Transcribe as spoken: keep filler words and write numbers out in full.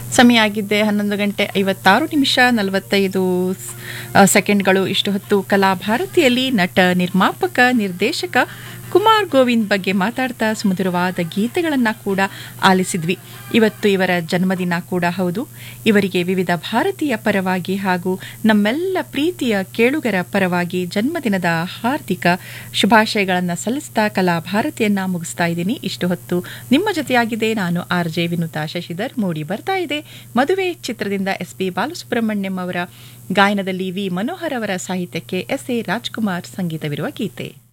ಸಮಯ ಆಗಿದ್ದೆ ಹನ್ನೊಂದು ಗಂಟೆ ಐವತ್ತಾರು ನಿಮಿಷ ನಲವತ್ತೈದು ಸೆಕೆಂಡ್ಗಳು. ಇಷ್ಟು ಹೊತ್ತು ಕಲಾಭಾರತಿಯಲ್ಲಿ ನಟ, ನಿರ್ಮಾಪಕ, ನಿರ್ದೇಶಕ ಕುಮಾರ್ ಗೋವಿಂದ್ ಬಗ್ಗೆ ಮಾತಾಡ್ತಾ ಸುಮಧುರವಾದ ಗೀತೆಗಳನ್ನು ಕೂಡ ಆಲಿಸಿದ್ವಿ. ಇವತ್ತು ಇವರ ಜನ್ಮದಿನ ಕೂಡ ಹೌದು. ಇವರಿಗೆ ವಿವಿಧ ಭಾರತೀಯ ಪರವಾಗಿ ಹಾಗೂ ನಮ್ಮೆಲ್ಲ ಪ್ರೀತಿಯ ಕೇಳುಗರ ಪರವಾಗಿ ಜನ್ಮದಿನದ ಹಾರ್ದಿಕ ಶುಭಾಶಯಗಳನ್ನು ಸಲ್ಲಿಸ್ತಾ ಕಲಾಭಾರತಿಯನ್ನ ಮುಗಿಸ್ತಾ ಇದ್ದೀನಿ. ಇಷ್ಟು ಹೊತ್ತು ನಿಮ್ಮ ಜೊತೆಯಾಗಿದೆ ನಾನು ಆರ್ ಜೆ ವಿನುತಾ ಶಶಿಧರ್. ಮೂಡಿ ಬರ್ತಾ ಇದೆ ಮದುವೆ ಚಿತ್ರದಿಂದ ಎಸ್ ಪಿ ಬಾಲಸುಬ್ರಹ್ಮಣ್ಯಂ ಅವರ ಗಾಯನದಲ್ಲಿ ವಿ ಮನೋಹರ್ ಅವರ ಸಾಹಿತ್ಯಕ್ಕೆ ಎಸ್ ಎ ರಾಜ್ಕುಮಾರ್ ಸಂಗೀತವಿರುವ ಗೀತೆ.